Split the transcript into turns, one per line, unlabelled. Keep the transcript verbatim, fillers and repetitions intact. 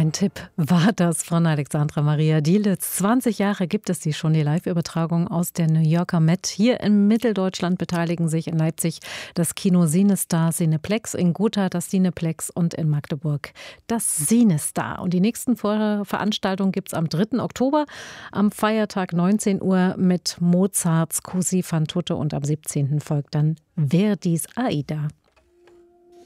Ein Tipp war das von Alexandra Maria Dielitz. zwanzig Jahre gibt es die schon, die Live-Übertragung aus der New Yorker Met. Hier in Mitteldeutschland beteiligen sich in Leipzig das Kino Cinestar Cineplex, in Gotha das Cineplex und in Magdeburg das Cinestar. Und die nächsten Vor- Veranstaltungen gibt es am dritten Oktober, am Feiertag neunzehn Uhr mit Mozarts Così fan tutte und am siebzehnten folgt dann Verdis Aida.